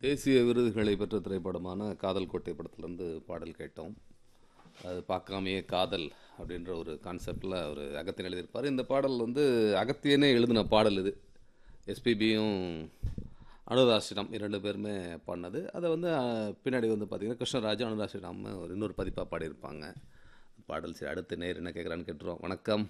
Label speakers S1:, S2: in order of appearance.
S1: தேசிய விருதுகளை பெற்ற திரைப்படமான காதல் கோட்டை படத்துலேருந்து பாடல் கேட்டோம். அது பார்க்காமையே காதல் அப்படின்ற ஒரு கான்செப்டில் அவர் அகத்தியன் எழுதியிருப்பார். இந்த பாடல் வந்து அகத்தியனே எழுதின பாடல் இது. எஸ்பிபியும் அனுராசிடம் 2 பேருமே பாடினது. அதை வந்து பின்னாடி வந்து பார்த்திங்கன்னா கிருஷ்ணராஜ் அனுராசிடம் ஒரு இன்னொரு பதிப்பாக பாடியிருப்பாங்க பாடல். சரி, அடுத்து நேர் என்ன கேட்குறான்னு கேட்டுருவோம். வணக்கம்.